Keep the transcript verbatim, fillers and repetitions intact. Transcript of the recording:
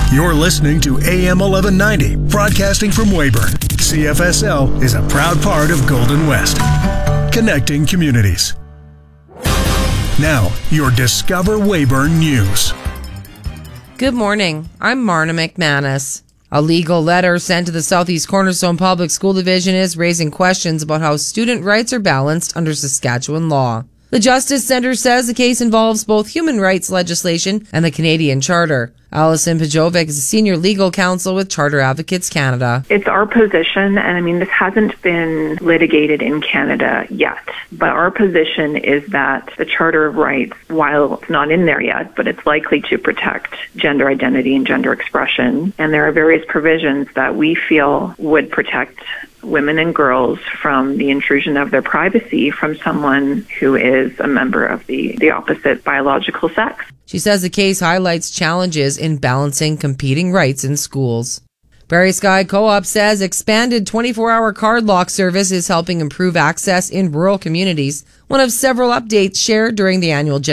You're listening to A M eleven ninety, broadcasting from Weyburn. C F S L is a proud part of Golden West, connecting communities. Now, your Discover Weyburn News. Good morning. I'm Marna McManus. A legal letter sent to the Southeast Cornerstone Public School Division is raising questions about how student rights are balanced under Saskatchewan law. The Justice Centre says the case involves both human rights legislation and the Canadian Charter. Alison Pajovic is a senior legal counsel with Charter Advocates Canada. It's our position, and I mean, this hasn't been litigated in Canada yet, but our position is that the Charter of Rights, while it's not in there yet, but it's likely to protect gender identity and gender expression, and there are various provisions that we feel would protect women and girls from the intrusion of their privacy from someone who is a member of the, the opposite biological sex. She says the case highlights challenges in balancing competing rights in schools. Prairie Sky Co-op says expanded twenty-four hour card lock service is helping improve access in rural communities, one of several updates shared during the annual